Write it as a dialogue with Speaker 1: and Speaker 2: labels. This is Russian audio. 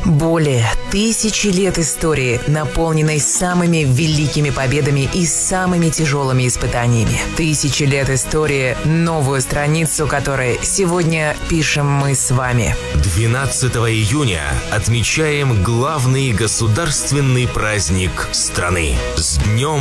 Speaker 1: Более 1000 лет истории, наполненной самыми великими победами и самыми тяжелыми испытаниями. 1000 лет истории, новую страницу которой сегодня пишем мы с вами.
Speaker 2: 12 июня отмечаем главный государственный праздник страны. С Днем